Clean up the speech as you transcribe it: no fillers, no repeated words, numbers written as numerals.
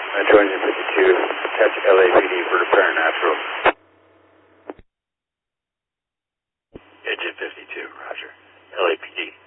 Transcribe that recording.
Metro Engine 52, catch LAPD for repair and natural. Engine 52, roger. LAPD.